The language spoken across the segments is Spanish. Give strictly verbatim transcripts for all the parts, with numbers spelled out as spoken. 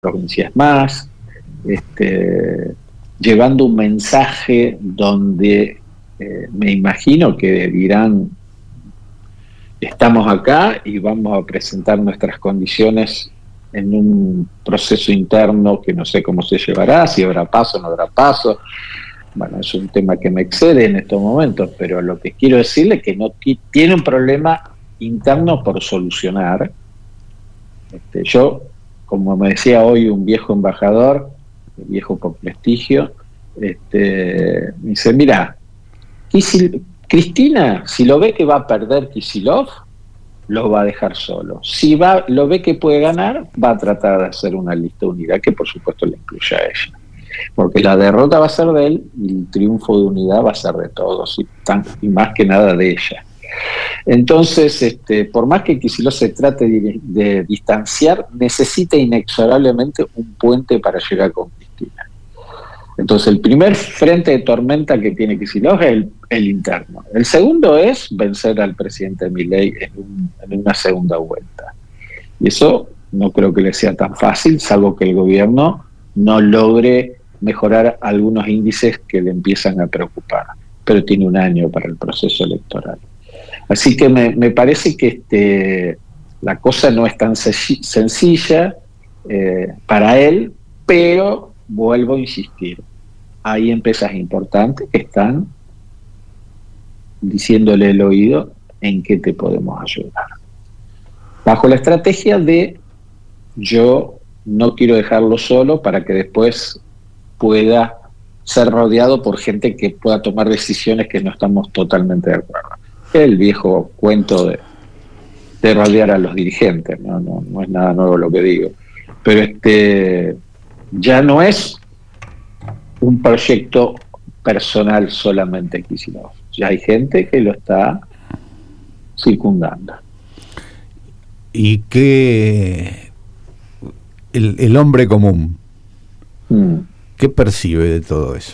provincias más, este, llevando un mensaje donde eh, me imagino que dirán, estamos acá y vamos a presentar nuestras condiciones en un proceso interno que no sé cómo se llevará, si habrá paso o no habrá paso. Bueno, es un tema que me excede en estos momentos, pero lo que quiero decirle es que no t- tiene un problema interno por solucionar. Este, yo, como me decía hoy un viejo embajador, viejo por prestigio, este, me dice, mira, Kisil, Cristina, si lo ve que va a perder Kicillof, lo va a dejar solo. Si va, lo ve que puede ganar, va a tratar de hacer una lista unida, que por supuesto le incluya a ella. Porque la derrota va a ser de él y el triunfo de unidad va a ser de todos, y, tan, y más que nada de ella. Entonces, este, por más que Kicillof se trate de, de distanciar, necesita inexorablemente un puente para llegar con Cristina. Entonces, el primer frente de tormenta que tiene Kicillof es el, el interno. El segundo es vencer al presidente Milei en, un, en una segunda vuelta. Y eso no creo que le sea tan fácil, salvo que el gobierno no logre mejorar algunos índices que le empiezan a preocupar. Pero tiene un año para el proceso electoral. Así que me, me parece que este, la cosa no es tan sencilla eh, para él, pero vuelvo a insistir, hay empresas importantes que están diciéndole el oído en qué te podemos ayudar. Bajo la estrategia de yo no quiero dejarlo solo para que después pueda ser rodeado por gente que pueda tomar decisiones que no estamos totalmente de acuerdo. El viejo cuento de, de rodear a los dirigentes, ¿no? No, no es nada nuevo lo que digo. Pero este ya no es un proyecto personal solamente Kicillof. Ya hay gente que lo está circundando. ¿Y qué el, el hombre común? Mm. ¿Qué percibe de todo eso?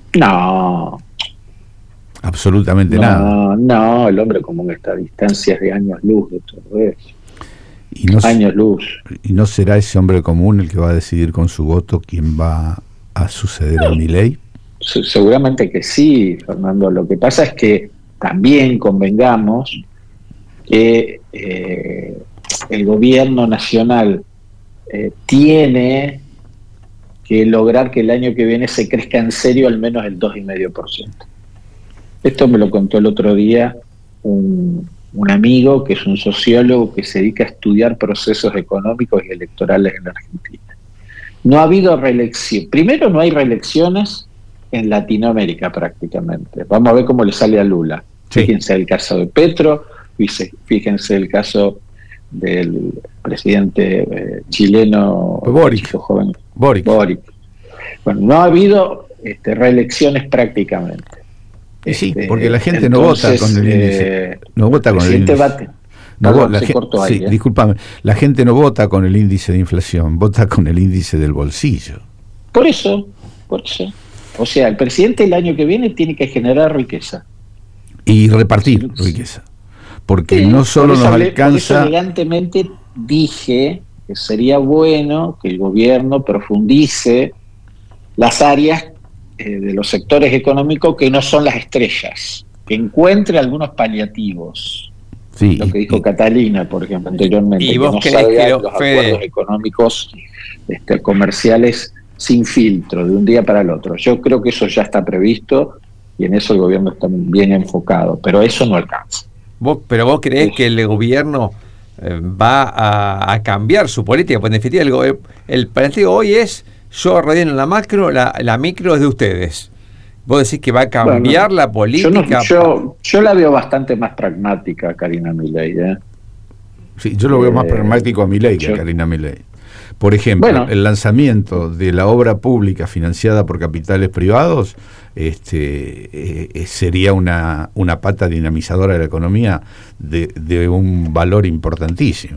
No. Absolutamente no, nada. No, el hombre común está a distancias de años luz de todo eso. Y no, años luz. ¿Y no será ese hombre común el que va a decidir con su voto quién va a suceder no. a Milei? Seguramente que sí, Fernando. Lo que pasa es que también convengamos que eh, el gobierno nacional eh, tiene que lograr que el año que viene se crezca en serio al menos el dos coma cinco por ciento. Esto me lo contó el otro día un, un amigo que es un sociólogo que se dedica a estudiar procesos económicos y electorales en Argentina. No ha habido reelección. Primero, no hay reelecciones en Latinoamérica prácticamente. Vamos a ver cómo le sale a Lula. Sí. Fíjense el caso de Petro, fíjense el caso del presidente eh, chileno Boric. joven Boric. Boric. Bueno, no ha habido este, reelecciones prácticamente. Sí, este, porque la gente entonces, no vota con el índice. Eh, no vota con el índice. Bate, no, perdón, la se gente, cortó sí, ahí, ¿eh? Discúlpame, la gente no vota con el índice de inflación, vota con el índice del bolsillo. Por eso, por eso. O sea, el presidente el año que viene tiene que generar riqueza. Y repartir sí. riqueza. Porque sí, no solo nos hablé, alcanza... Por eso elegantemente dije que sería bueno que el gobierno profundice las áreas eh, de los sectores económicos que no son las estrellas, que encuentre algunos paliativos. Sí, lo que dijo y, Catalina, por ejemplo, anteriormente, y que vos no crees salga que lo, los Fede, acuerdos económicos este, comerciales sin filtro, de un día para el otro. Yo creo que eso ya está previsto y en eso el gobierno está bien enfocado, pero eso no alcanza. ¿Vos, pero vos creés sí. que el gobierno eh, va a, a cambiar su política? Pues en definitiva el, el planteo hoy es, yo ordeno la macro, la, la micro es de ustedes. ¿Vos decís que va a cambiar bueno, la política? Yo, no, yo, yo la veo bastante más pragmática, Karina Milei. ¿eh? Sí, yo lo veo eh, más pragmático a Milei que yo, a Karina Milei. Por ejemplo, bueno, el lanzamiento de la obra pública financiada por capitales privados este, eh, sería una, una pata dinamizadora de la economía de, de un valor importantísimo.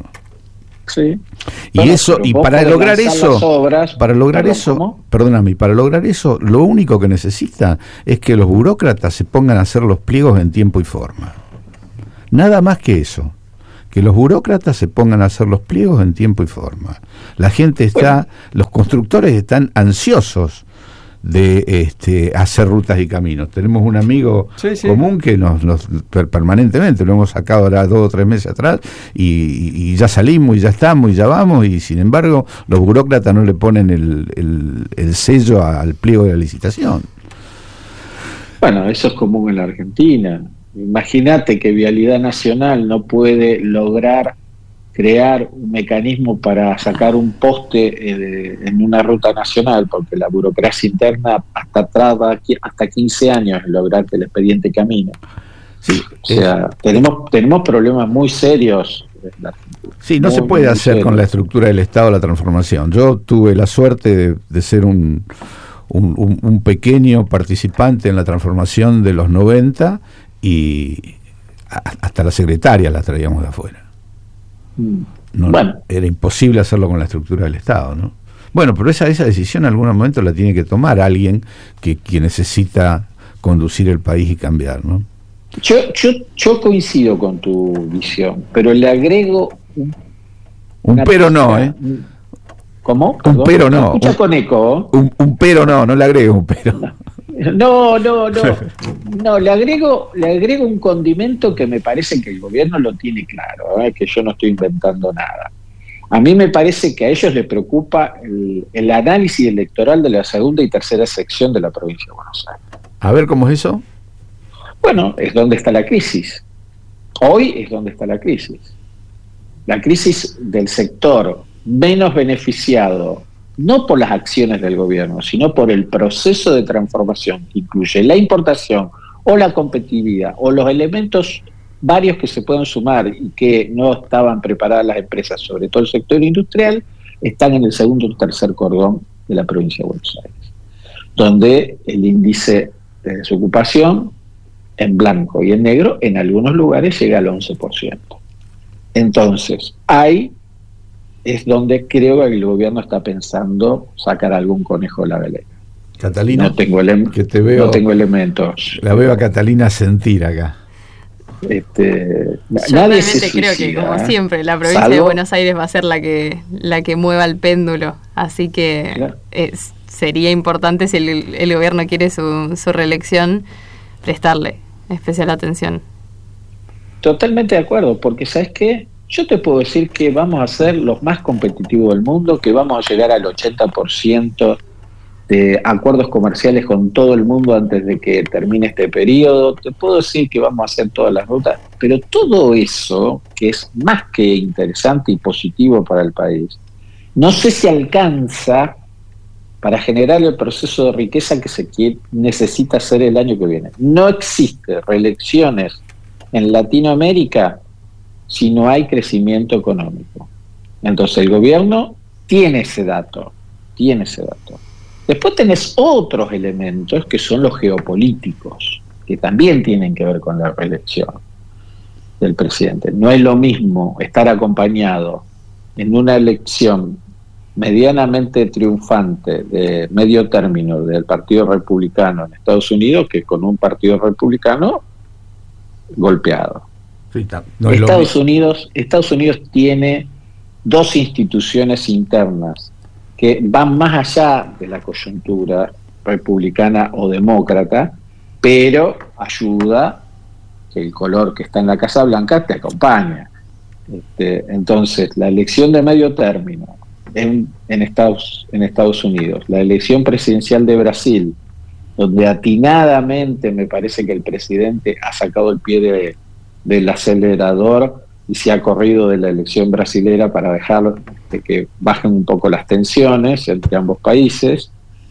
Sí. Y bueno, eso y para lograr eso, obras, para lograr perdón, eso, ¿cómo? perdóname, para lograr eso, lo único que necesita es que los burócratas se pongan a hacer los pliegos en tiempo y forma. Nada más que eso. Que los burócratas se pongan a hacer los pliegos en tiempo y forma. La gente está, bueno. los constructores están ansiosos de este, hacer rutas y caminos. Tenemos un amigo sí, sí. común que nos, nos permanentemente lo hemos sacado ahora dos o tres meses atrás y, y ya salimos y ya estamos y ya vamos, y sin embargo los burócratas no le ponen el, el, el sello al pliego de la licitación. Bueno, eso es común en la Argentina. Imagínate que Vialidad Nacional no puede lograr crear un mecanismo para sacar un poste eh, de, en una ruta nacional, porque la burocracia interna hasta tarda hasta quince años en lograr que el expediente camine. Sí, o sea, eh, tenemos tenemos problemas muy serios. Sí, no muy, se puede hacer serios. Con la estructura del Estado la transformación. Yo tuve la suerte de, de ser un, un, un, un pequeño participante en la transformación de los noventa, y a, hasta la secretaria la traíamos de afuera. No, bueno. Era imposible hacerlo con la estructura del Estado, ¿no? Bueno, pero esa, esa decisión en algún momento la tiene que tomar alguien que, que necesita conducir el país y cambiar, ¿no? Yo, yo, yo coincido con tu visión, pero le agrego un, un pero no, ¿eh? ¿Cómo? Un pero no. Escucha un, con eco. Un, un pero no, no le agrego un pero. No, no, no. No, le agrego, le agrego un condimento que me parece que el gobierno lo tiene claro, ¿eh? Que yo no estoy inventando nada. A mí me parece que a ellos les preocupa el, el análisis electoral de la segunda y tercera sección de la provincia de Buenos Aires. A ver, ¿cómo es eso? Bueno, es donde está la crisis. Hoy es donde está la crisis. La crisis del sector menos beneficiado, no por las acciones del gobierno, sino por el proceso de transformación que incluye la importación o la competitividad o los elementos varios que se pueden sumar y que no estaban preparadas las empresas, sobre todo el sector industrial, están en el segundo o tercer cordón de la provincia de Buenos Aires, donde el índice de desocupación en blanco y en negro en algunos lugares llega al once por ciento. Entonces, hay es donde creo que el gobierno está pensando sacar algún conejo de la galera. Catalina, no tengo, ele- que te veo, no tengo elementos. La veo a Catalina sentir acá. Este, Yo nadie realmente se creo suicida, que, como ¿eh? siempre, la provincia Salvo, de Buenos Aires va a ser la que la que mueva el péndulo. Así que claro. es, sería importante, si el, el gobierno quiere su, su reelección, prestarle especial atención. Totalmente de acuerdo, porque ¿sabes qué? Yo te puedo decir que vamos a ser los más competitivos del mundo, que vamos a llegar al ochenta por ciento de acuerdos comerciales con todo el mundo antes de que termine este periodo. Te puedo decir que vamos a hacer todas las rutas, pero todo eso, que es más que interesante y positivo para el país, no sé si alcanza para generar el proceso de riqueza que se quiere, necesita hacer el año que viene. No existe reelecciones en Latinoamérica si no hay crecimiento económico. Entonces el gobierno tiene ese dato, tiene ese dato. Después tenés otros elementos que son los geopolíticos, que también tienen que ver con la reelección del presidente. No es lo mismo estar acompañado en una elección medianamente triunfante de medio término del Partido Republicano en Estados Unidos que con un Partido Republicano golpeado. No Estados Unidos, Estados Unidos tiene dos instituciones internas que van más allá de la coyuntura republicana o demócrata, pero ayuda que el color que está en la Casa Blanca te acompaña. Este, entonces, la elección de medio término en, en, Estados, en Estados Unidos, la elección presidencial de Brasil, donde atinadamente me parece que el presidente ha sacado el pie de del acelerador y se ha corrido de la elección brasilera para dejar de que bajen un poco las tensiones entre ambos países.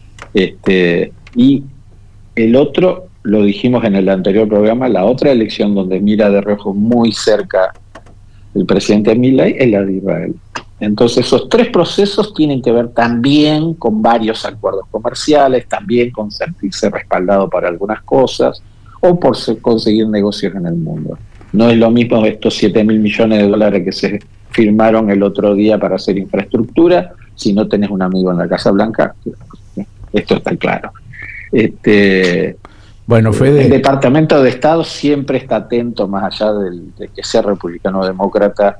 Este, y el otro, lo dijimos en el anterior programa, la otra elección donde mira de reojo muy cerca el presidente Milei es la de Israel. Entonces esos tres procesos tienen que ver también con varios acuerdos comerciales, también con sentirse respaldado para algunas cosas o por conseguir negocios en el mundo. No es lo mismo estos siete mil millones de dólares que se firmaron el otro día para hacer infraestructura si no tenés un amigo en la Casa Blanca. Esto está claro. Este, bueno, Fede, el Departamento de Estado siempre está atento, más allá del, de que sea republicano o demócrata,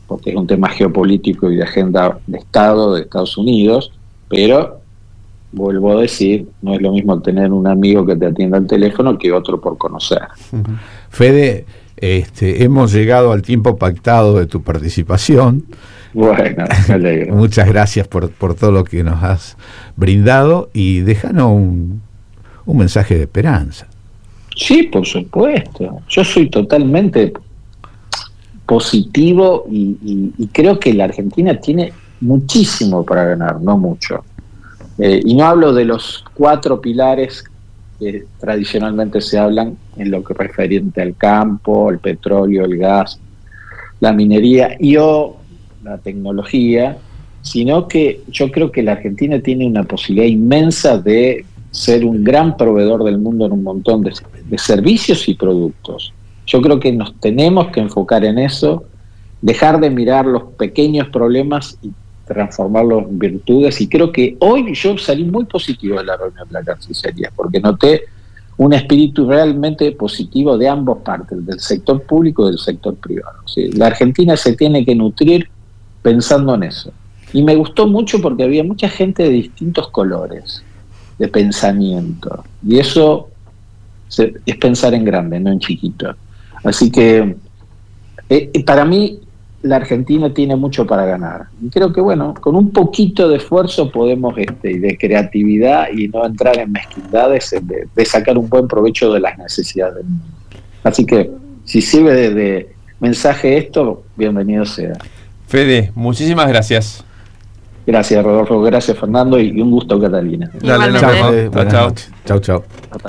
porque es un tema geopolítico y de agenda de Estado de Estados Unidos, pero vuelvo a decir, no es lo mismo tener un amigo que te atienda al teléfono que otro por conocer. Fede, este, hemos llegado al tiempo pactado de tu participación. Bueno, me alegro. Muchas gracias por, por todo lo que nos has brindado y déjanos un, un mensaje de esperanza. Sí, por supuesto. Yo soy totalmente positivo y, y, y creo que la Argentina tiene muchísimo para ganar, no mucho. Eh, y no hablo de los cuatro pilares que tradicionalmente se hablan en lo que referente al campo, el petróleo, el gas, la minería y o la tecnología, sino que yo creo que la Argentina tiene una posibilidad inmensa de ser un gran proveedor del mundo en un montón de, de servicios y productos. Yo creo que nos tenemos que enfocar en eso, dejar de mirar los pequeños problemas y transformarlos en virtudes, y creo que hoy yo salí muy positivo de la reunión de la Cancillería, porque noté un espíritu realmente positivo de ambas partes, del sector público y del sector privado. ¿Sí? La Argentina se tiene que nutrir pensando en eso. Y me gustó mucho porque había mucha gente de distintos colores de pensamiento, y eso se, es pensar en grande, no en chiquito. Así que eh, para mí la Argentina tiene mucho para ganar. Y creo que, bueno, con un poquito de esfuerzo podemos, este, de creatividad y no entrar en mezquindades, de, de sacar un buen provecho de las necesidades del mundo. Así que, si sirve de, de mensaje esto, bienvenido sea. Fede, muchísimas gracias. Gracias, Rodolfo. Gracias, Fernando. Y un gusto, Catalina. Dale, no, chao, chao. Chao, chao.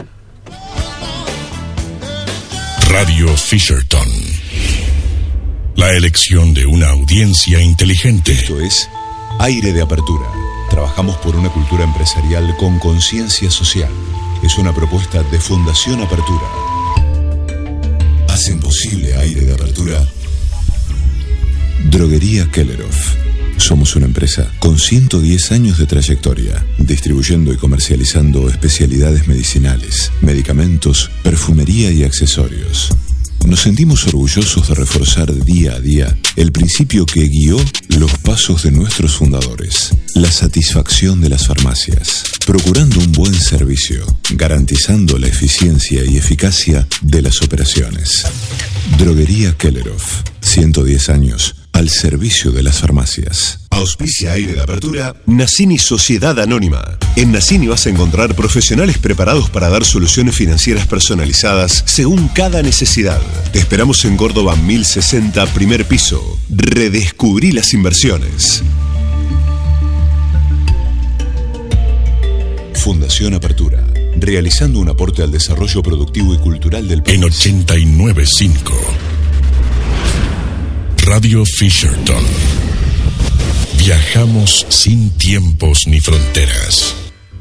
Radio Fisherton. La elección de una audiencia inteligente. Esto es Aire de Apertura. Trabajamos por una cultura empresarial con conciencia social. Es una propuesta de Fundación Apertura. Hacen posible Aire de Apertura Droguería Kellerhoff. Somos una empresa con ciento diez años de trayectoria, distribuyendo y comercializando especialidades medicinales, medicamentos, perfumería y accesorios. Nos sentimos orgullosos de reforzar día a día el principio que guió los pasos de nuestros fundadores, la satisfacción de las farmacias, procurando un buen servicio, garantizando la eficiencia y eficacia de las operaciones. Droguería Kellerhoff, ciento diez años al servicio de las farmacias. Auspicia Aire de Apertura Nassini Sociedad Anónima. En Nassini vas a encontrar profesionales preparados para dar soluciones financieras personalizadas según cada necesidad. Te esperamos en Córdoba mil sesenta, primer piso. Redescubrí las inversiones. Fundación Apertura, realizando un aporte al desarrollo productivo y cultural del país. En ochenta y nueve punto cinco. Radio Fisherton. Viajamos sin tiempos ni fronteras.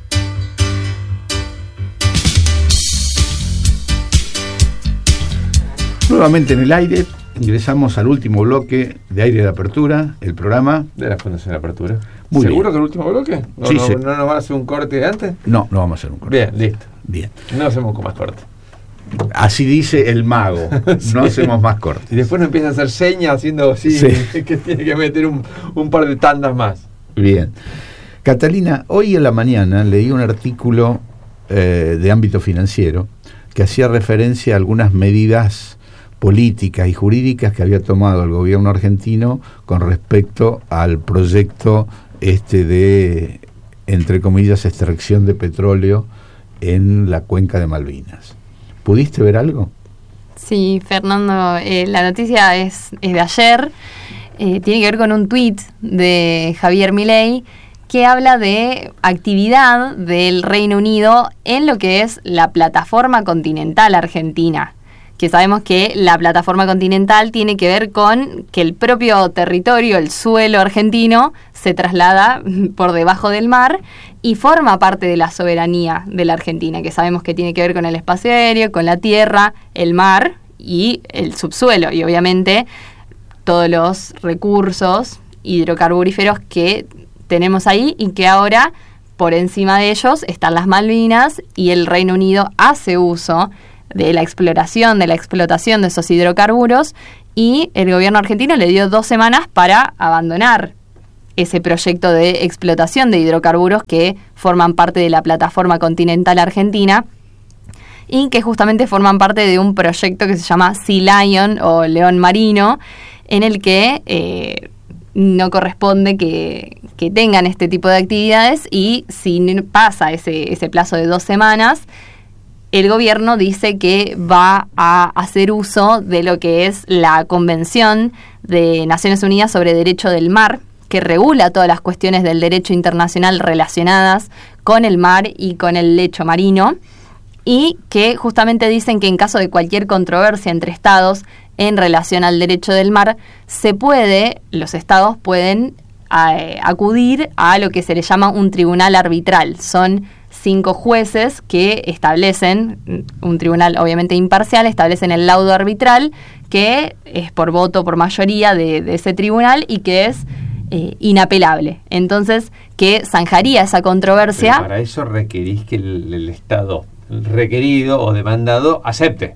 Nuevamente en el aire, ingresamos al último bloque de Aire de Apertura, el programa de la Fundación Apertura. Muy ¿Seguro bien. que el último bloque? ¿No, Sí, no, sí. ¿No nos van a hacer un corte antes? No, no vamos a hacer un corte. Bien, listo. Bien. No hacemos con más corte. Así dice el mago, no hacemos más cortes. Y después nos empieza a hacer señas haciendo así, Sí. que tiene que meter un, un par de tandas más. Bien. Catalina, hoy en la mañana leí un artículo eh, de ámbito financiero que hacía referencia a algunas medidas políticas y jurídicas que había tomado el gobierno argentino con respecto al proyecto este de, entre comillas, extracción de petróleo en la cuenca de Malvinas. ¿Pudiste ver algo? Sí, Fernando, eh, la noticia es, es de ayer, eh, tiene que ver con un tuit de Javier Milei que habla de actividad del Reino Unido en lo que es la plataforma continental argentina, que sabemos que la plataforma continental tiene que ver con que el propio territorio, el suelo argentino, se traslada por debajo del mar y forma parte de la soberanía de la Argentina, que sabemos que tiene que ver con el espacio aéreo, con la tierra, el mar y el subsuelo, y obviamente todos los recursos hidrocarburíferos que tenemos ahí y que ahora por encima de ellos están las Malvinas, y el Reino Unido hace uso de la exploración, de la explotación de esos hidrocarburos, y el gobierno argentino le dio dos semanas para abandonar ese proyecto de explotación de hidrocarburos que forman parte de la plataforma continental argentina y que justamente forman parte de un proyecto que se llama Sea Lion o León Marino, en el que eh, no corresponde que, que tengan este tipo de actividades, y si pasa ese, ese plazo de dos semanas, el gobierno dice que va a hacer uso de lo que es la Convención de Naciones Unidas sobre Derecho del Mar, que regula todas las cuestiones del derecho internacional relacionadas con el mar y con el lecho marino, y que justamente dicen que en caso de cualquier controversia entre estados en relación al derecho del mar, se puede, los estados pueden eh, acudir a lo que se le llama un tribunal arbitral. Son cinco jueces que establecen, un tribunal obviamente imparcial, establecen el laudo arbitral, que es por voto, por mayoría de, de ese tribunal, y que es Eh, inapelable. Entonces, que zanjaría esa controversia. Pero para eso requerís que el, el Estado requerido o demandado acepte.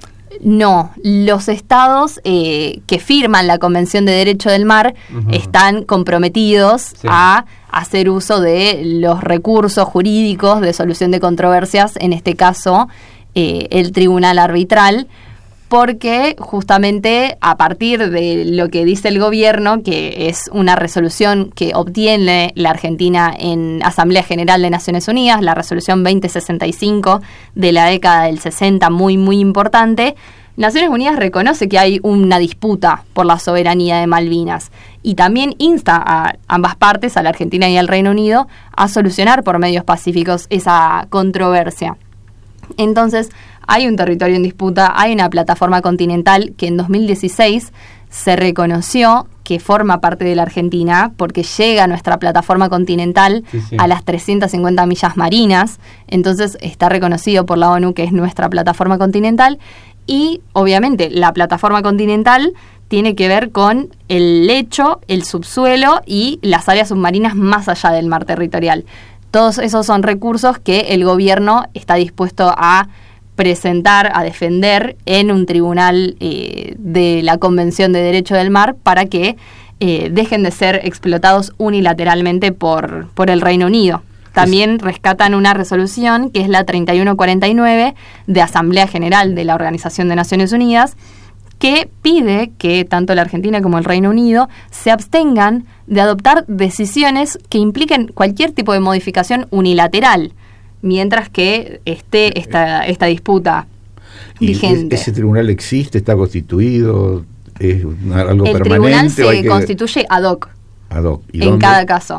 No, los estados eh, que firman la Convención de Derecho del Mar uh-huh. están comprometidos sí. a hacer uso de los recursos jurídicos de solución de controversias, en este caso eh, el tribunal arbitral, porque justamente a partir de lo que dice el gobierno, que es una resolución que obtiene la Argentina en Asamblea General de Naciones Unidas, la resolución veinte sesenta y cinco de la década del sesenta, muy muy importante, Naciones Unidas reconoce que hay una disputa por la soberanía de Malvinas y también insta a ambas partes, a la Argentina y al Reino Unido, a solucionar por medios pacíficos esa controversia. Entonces, hay un territorio en disputa, hay una plataforma continental que en dos mil dieciséis se reconoció que forma parte de la Argentina porque llega a nuestra plataforma continental sí, sí. a las trescientas cincuenta millas marinas. Entonces está reconocido por la ONU que es nuestra plataforma continental, y obviamente la plataforma continental tiene que ver con el lecho, el subsuelo y las áreas submarinas más allá del mar territorial. Todos esos son recursos que el gobierno está dispuesto a presentar, a defender en un tribunal eh, de la Convención de Derecho del Mar para que eh, dejen de ser explotados unilateralmente por, por el Reino Unido. También rescatan una resolución que es la treinta y uno cuarenta y nueve de Asamblea General de la Organización de Naciones Unidas, que pide que tanto la Argentina como el Reino Unido se abstengan de adoptar decisiones que impliquen cualquier tipo de modificación unilateral, mientras que esté esta, esta disputa ¿Y vigente. ¿Ese tribunal existe, está constituido, es algo el permanente? El tribunal se hay que... constituye ad hoc, ad hoc. ¿Y en dónde? cada caso.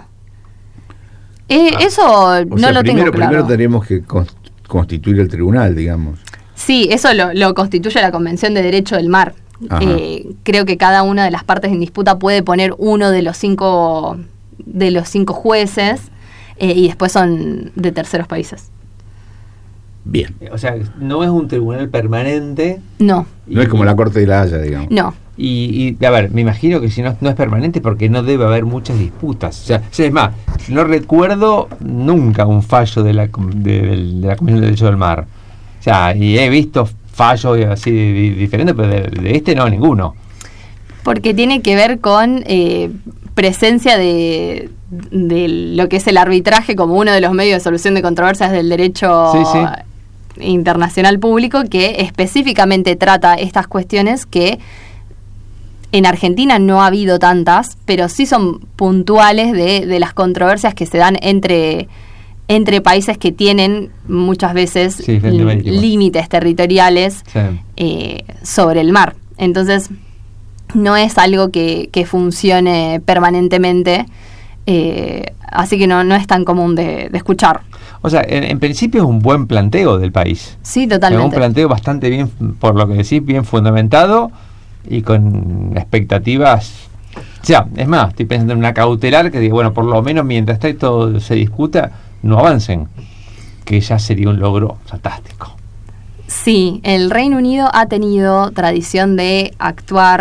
Eh, ah, eso no sea, lo primero, tengo claro. Primero tenemos que constituir el tribunal, digamos. Sí, eso lo, lo constituye la Convención de Derecho del Mar. Eh, creo que cada una de las partes en disputa puede poner uno de los cinco de los cinco jueces eh, y después son de terceros países. Bien. O sea, no es un tribunal permanente. No. No es como la Corte de la Haya, digamos. No. Y, y a ver, me imagino que si no, no es permanente porque no debe haber muchas disputas. O sea, es más, no recuerdo nunca un fallo de la, de, de la Comisión de Derecho del Mar. O sea, y he visto fallos así diferentes, pero de, de este no, ninguno. Porque tiene que ver con eh, presencia de, de lo que es el arbitraje como uno de los medios de solución de controversias del derecho sí, sí. internacional público, que específicamente trata estas cuestiones que en Argentina no ha habido tantas, pero sí son puntuales de, de las controversias que se dan entre... entre países que tienen muchas veces sí, límites territoriales sí. eh, sobre el mar. Entonces, no es algo que, que funcione permanentemente, eh, así que no, no es tan común de, de escuchar. O sea, en, en principio es un buen planteo del país. Sí, totalmente. Es un planteo bastante bien, por lo que decís, bien fundamentado y con expectativas... O sea, es más, estoy pensando en una cautelar que diga, bueno, por lo menos mientras esto se discuta, no avancen, que ya sería un logro fantástico. Sí, el Reino Unido ha tenido tradición de actuar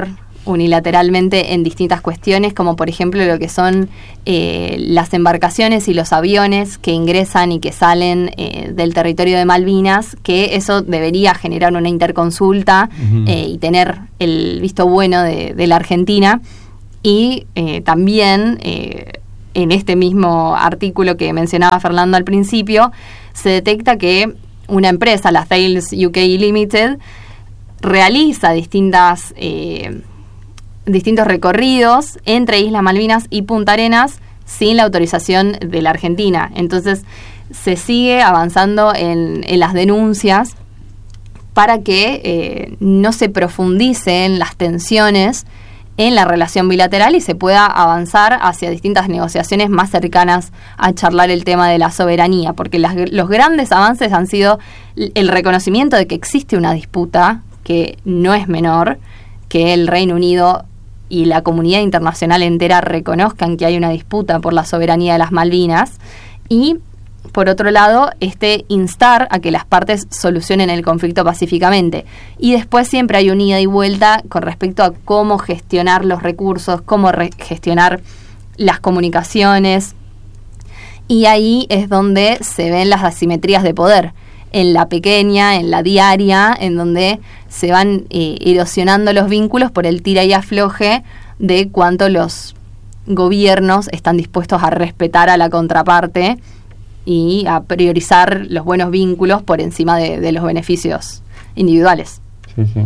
unilateralmente en distintas cuestiones, como por ejemplo lo que son eh, las embarcaciones y los aviones que ingresan y que salen eh, del territorio de Malvinas, que eso debería generar una interconsulta uh-huh. eh, y tener el visto bueno de, de la Argentina. Y eh, también eh, en este mismo artículo que mencionaba Fernando al principio, se detecta que una empresa, la Thales U K Limited, realiza distintas eh, distintos recorridos entre Islas Malvinas y Punta Arenas sin la autorización de la Argentina. Entonces se sigue avanzando en, en las denuncias para que eh, no se profundicen las tensiones en la relación bilateral y se pueda avanzar hacia distintas negociaciones más cercanas a charlar el tema de la soberanía, porque las, los grandes avances han sido el reconocimiento de que existe una disputa que no es menor, que el Reino Unido y la comunidad internacional entera reconozcan que hay una disputa por la soberanía de las Malvinas, y por otro lado, este instar a que las partes solucionen el conflicto pacíficamente. Y después siempre hay un ida y vuelta con respecto a cómo gestionar los recursos, cómo re- gestionar las comunicaciones. Y ahí es donde se ven las asimetrías de poder, en la pequeña, en la diaria, en donde se van eh, erosionando los vínculos por el tira y afloje de cuánto los gobiernos están dispuestos a respetar a la contraparte y a priorizar los buenos vínculos por encima de, de los beneficios individuales. Sí, sí.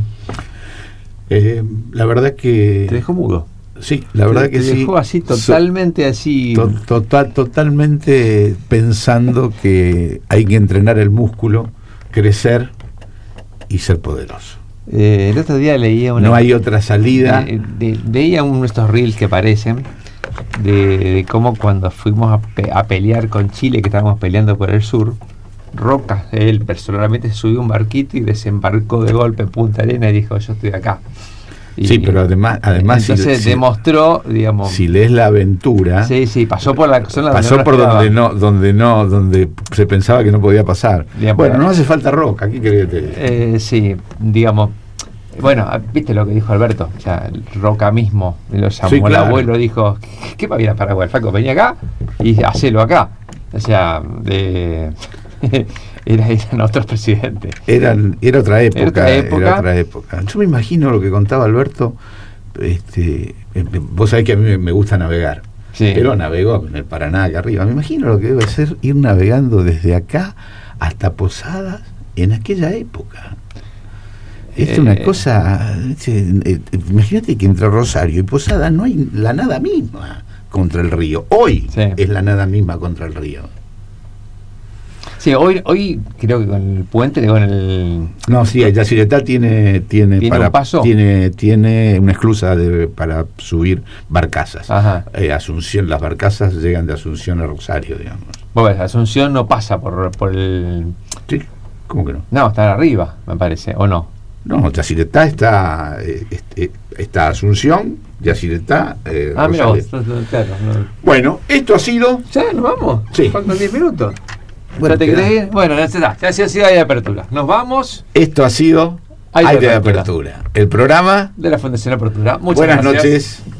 Eh, la verdad que... Te dejó mudo. Sí, la verdad te, que te sí. Te dejó así, totalmente so, así... To, total, totalmente pensando que hay que entrenar el músculo, crecer y ser poderoso. Eh, el otro día leía una... No hay otra salida. De, de, veía uno de estos reels que aparecen de, de cómo cuando fuimos a, pe- a pelear con Chile, que estábamos peleando por el sur, Roca, él personalmente subió un barquito y desembarcó de golpe en Punta Arenas y dijo, yo estoy acá. Y, sí, pero además, además entonces si, demostró, digamos, si lees la aventura, sí, sí, pasó por la zona pasó donde por no donde no, donde no, donde se pensaba que no podía pasar. Digamos, bueno, no hace falta Roca, ¿qué querés que te diga? Eh, sí, digamos, bueno, viste lo que dijo Alberto, o sea, Roca mismo lo llamó, sí, claro. El abuelo dijo, ¿qué va a ir a Paraguay? Faco, vení acá y hacelo acá. O sea, de Era, eran otros presidentes. Eran, era otra época, era otra época. Era otra época. Yo me imagino lo que contaba Alberto. Este, vos sabés que a mí me gusta navegar. Sí. Pero navegó en el Paraná acá arriba. Me imagino lo que debe ser ir navegando desde acá hasta Posadas en aquella época. Es eh, una cosa. Eh, imagínate que entre Rosario y Posadas no hay la nada misma contra el río. Hoy sí. Es la nada misma contra el río. Sí, hoy hoy creo que con el puente, con el... No, sí, el Yacyretá tiene tiene, ¿Tiene para un paso? tiene tiene una esclusa de, para subir barcazas. Ajá. Eh, Asunción, las barcazas llegan de Asunción a Rosario, digamos. Bueno, Asunción no pasa por por el... Sí, ¿cómo que no? No, está arriba, me parece, ¿o no? No, Yacyretá está eh, este, está Asunción, Yacyretá, eh, ah, mira vos, claro, no. Bueno, esto ha sido... ¿Ya nos vamos? Sí. Faltan diez minutos. Bueno, ¿Ya te crees? Bueno, ya está, ya ha sido Aire de Apertura. Nos vamos. Esto ha sido Aire, Aire de, apertura. de Apertura, el programa de la Fundación Apertura. Muchas Buenas gracias. noches.